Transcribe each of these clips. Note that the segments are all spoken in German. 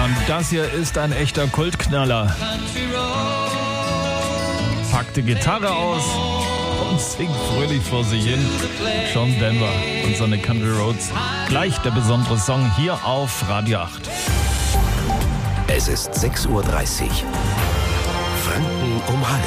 Und das hier ist ein echter Kultknaller. Packt die Gitarre aus und singt fröhlich vor sich hin. John Denver und seine Country Roads. Gleich der besondere Song hier auf Radio 8. Es ist 6:30 Uhr. Franken um halb.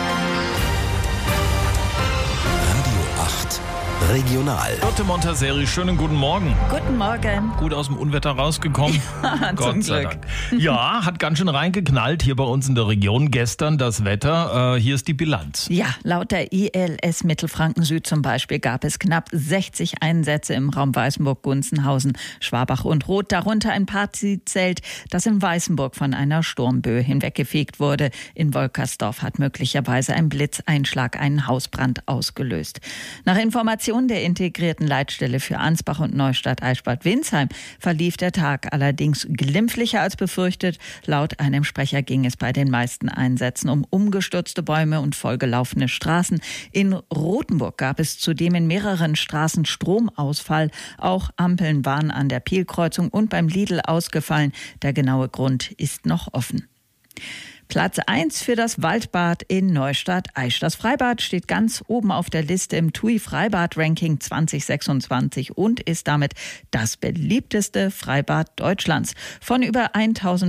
Radio 8 Regional. Lotte Montazeri, schönen guten Morgen. Guten Morgen. Gut aus dem Unwetter rausgekommen. Ja, Gott sei Dank. Ja, hat ganz schön reingeknallt hier bei uns in der Region gestern das Wetter. Hier ist die Bilanz. Ja, laut der ILS Mittelfranken Süd zum Beispiel gab es knapp 60 Einsätze im Raum Weißenburg, Gunzenhausen, Schwabach und Roth. Darunter ein Partyzelt, das in Weißenburg von einer Sturmböe hinweggefegt wurde. In Wolkersdorf hat möglicherweise ein Blitzeinschlag einen Hausbrand ausgelöst. Nach Informationen der integrierten Leitstelle für Ansbach und Neustadt-Eichstätt-Winsheim verlief der Tag allerdings glimpflicher als befürchtet. Laut einem Sprecher ging es bei den meisten Einsätzen um umgestürzte Bäume und vollgelaufene Straßen. In Rothenburg gab es zudem in mehreren Straßen Stromausfall. Auch Ampeln waren an der Pielkreuzung und beim Lidl ausgefallen. Der genaue Grund ist noch offen. Platz 1 für das Waldbad in Neustadt-Aisch. Das Freibad steht ganz oben auf der Liste im TUI Freibad-Ranking 2026 und ist damit das beliebteste Freibad Deutschlands. Von über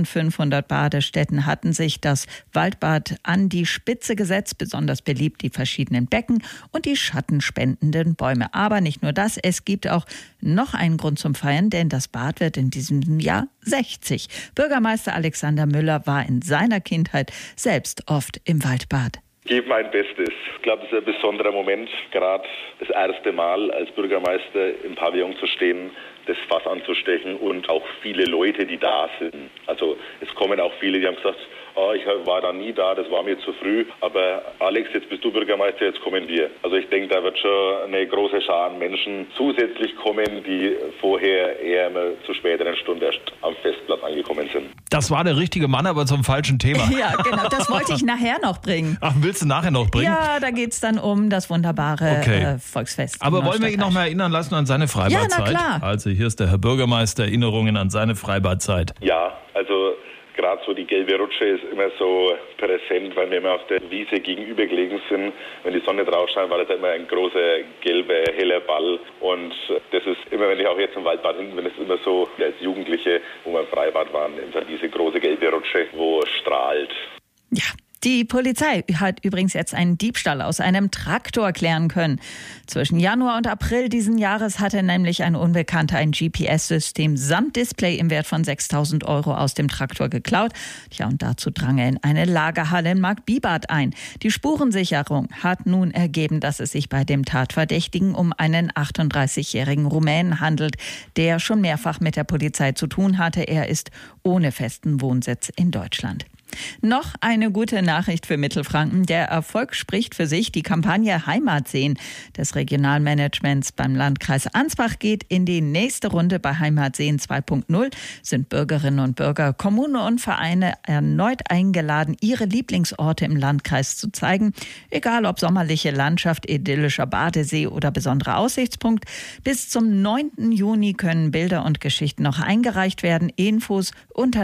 1500 Badestätten hatten sich das Waldbad an die Spitze gesetzt. Besonders beliebt die verschiedenen Becken und die schattenspendenden Bäume. Aber nicht nur das, es gibt auch noch einen Grund zum Feiern, denn das Bad wird in diesem Jahr 60. Bürgermeister Alexander Müller war in seiner Kindheit selbst oft im Waldbad. Ich gebe mein Bestes. Ich glaube, das ist ein besonderer Moment, gerade das erste Mal als Bürgermeister im Pavillon zu stehen, das Fass anzustechen und auch viele Leute, die da sind. Also es kommen auch viele, die haben gesagt, ich war da nie da, das war mir zu früh. Aber Alex, jetzt bist du Bürgermeister, jetzt kommen wir. Also ich denke, da wird schon eine große Schar an Menschen zusätzlich kommen, die vorher eher immer zu späteren Stunden erst am Festplatz angekommen sind. Das war der richtige Mann, aber zum falschen Thema. Ja, genau, das wollte ich nachher noch bringen. Ach, willst du nachher noch bringen? Ja, da geht es dann um das wunderbare Volksfest. Aber wollen wir ihn noch mal erinnern lassen an seine Freibadzeit? Ja, na klar. Also hier ist der Herr Bürgermeister, Erinnerungen an seine Freibadzeit. Ja, also gerade so die gelbe Rutsche ist immer so präsent, weil wir immer auf der Wiese gegenüber gelegen sind. Wenn die Sonne drauf scheint, war das immer ein großer, gelber, heller Ball. Und das ist immer, wenn ich auch jetzt im Waldbad hin bin, ist immer so, als Jugendliche, wo wir im Freibad waren, immer diese große gelbe Rutsche, wo strahlt. Ja. Die Polizei hat übrigens jetzt einen Diebstahl aus einem Traktor klären können. Zwischen Januar und April diesen Jahres hatte nämlich ein Unbekannter ein GPS-System samt Display im Wert von 6.000 € aus dem Traktor geklaut. Tja, und dazu drang er in eine Lagerhalle in Marktbibart ein. Die Spurensicherung hat nun ergeben, dass es sich bei dem Tatverdächtigen um einen 38-jährigen Rumänen handelt, der schon mehrfach mit der Polizei zu tun hatte. Er ist ohne festen Wohnsitz in Deutschland. Noch eine gute Nachricht für Mittelfranken. Der Erfolg spricht für sich. Die Kampagne Heimat sehen des Regionalmanagements beim Landkreis Ansbach geht in die nächste Runde. Bei Heimat sehen 2.0 sind Bürgerinnen und Bürger, Kommune und Vereine erneut eingeladen, ihre Lieblingsorte im Landkreis zu zeigen. Egal ob sommerliche Landschaft, idyllischer Badesee oder besonderer Aussichtspunkt. Bis zum 9. Juni können Bilder und Geschichten noch eingereicht werden. Infos unter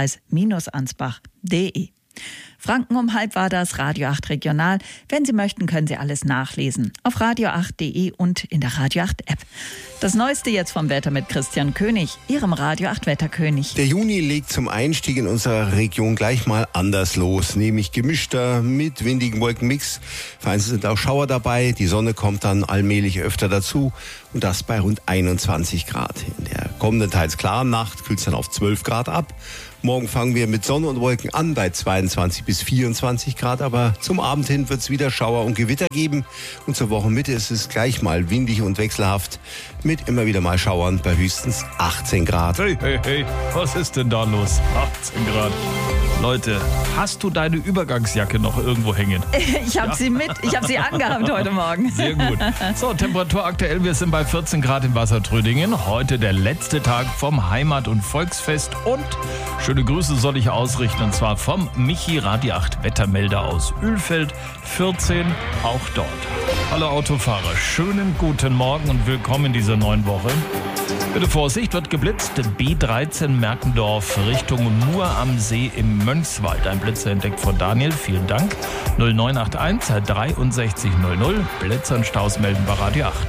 Landkreis-Ansbach.de. Franken um halb war das Radio 8 Regional. Wenn Sie möchten, können Sie alles nachlesen auf radio8.de und in der Radio 8 App. Das Neueste jetzt vom Wetter mit Christian König, Ihrem Radio 8 Wetterkönig. Der Juni legt zum Einstieg in unserer Region gleich mal anders los, nämlich gemischter mit windigen Wolkenmix. Vereinzelt sind auch Schauer dabei, die Sonne kommt dann allmählich öfter dazu und das bei rund 21 Grad. In der kommenden teils klaren Nacht kühlt es dann auf 12 Grad ab. Morgen fangen wir mit Sonne und Wolken an bei 22 bis 24 Grad, aber zum Abend hin wird es wieder Schauer und Gewitter geben. Und zur Wochenmitte ist es gleich mal windig und wechselhaft mit immer wieder mal Schauern bei höchstens 18 Grad. Hey, was ist denn da los? 18 Grad. Leute, hast du deine Übergangsjacke noch irgendwo hängen? Ich habe sie mit. Ich habe sie angehabt heute Morgen. Sehr gut. So, Temperatur aktuell. Wir sind bei 14 Grad in Wassertrödingen. Heute der letzte Tag vom Heimat- und Volksfest. Und schöne Grüße soll ich ausrichten. Und zwar vom Michi Radio 8 Wettermelder aus Ölfeld. 14 auch dort. Hallo Autofahrer, schönen guten Morgen und willkommen in dieser neuen Woche. Bitte Vorsicht, wird geblitzt. B13 Merkendorf Richtung Mur am See im Mönchswald. Ein Blitzer entdeckt von Daniel. Vielen Dank. 0981 6300. Blitzer und Staus melden bei Radio 8.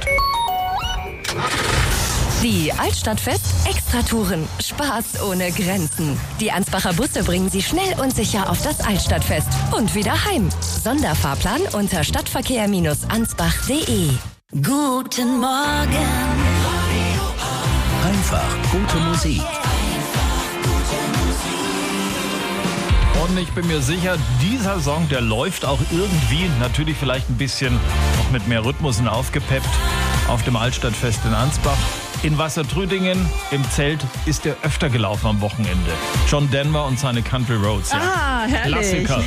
Die Altstadtfest Extratouren. Spaß ohne Grenzen. Die Ansbacher Busse bringen Sie schnell und sicher auf das Altstadtfest und wieder heim. Sonderfahrplan unter stadtverkehr-ansbach.de. Guten Morgen. Einfach gute Musik. Und ich bin mir sicher, dieser Song, der läuft auch irgendwie, natürlich vielleicht ein bisschen noch mit mehr Rhythmus und aufgepeppt, auf dem Altstadtfest in Ansbach. In Wassertrödingen im Zelt ist er öfter gelaufen am Wochenende. John Denver und seine Country Roads. Ja. Ah, herrlich. Klassiker.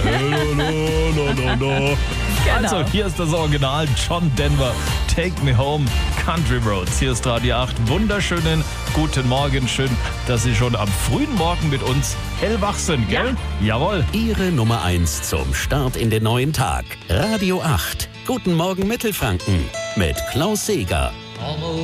Also, hier ist das Original. John Denver, Take Me Home, Country Roads. Hier ist Radio 8. Wunderschönen guten Morgen. Schön, dass Sie schon am frühen Morgen mit uns hellwach sind, gell? Ja. Jawohl. Ihre Nummer 1 zum Start in den neuen Tag. Radio 8. Guten Morgen Mittelfranken mit Klaus Seeger.